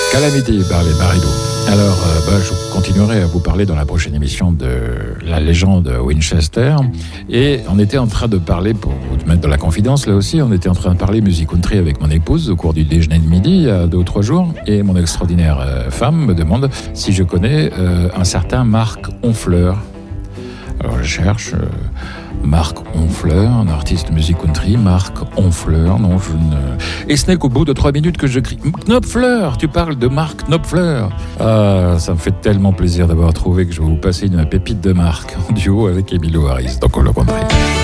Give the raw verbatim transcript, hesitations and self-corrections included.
Calamity par les Baridou. Alors, euh, bah, je continuerai à vous parler dans la prochaine émission de la légende Winchester. Et on était en train de parler, pour vous mettre dans la confidence, là aussi, on était en train de parler musique country avec mon épouse au cours du déjeuner de midi, il y a deux ou trois jours. Et mon extraordinaire euh, femme me demande si je connais euh, un certain Marc Honfleur. Alors, je cherche... Euh, Marc Honfleur, un artiste de musique country, Marc Honfleur, non, je ne... Et ce n'est qu'au bout de trois minutes que je crie « Knopfler, tu parles de Marc Knopfler !» Ah, ça me fait tellement plaisir d'avoir trouvé que je vais vous passer une pépite de Marc en duo avec Emilio Harris, donc on le country.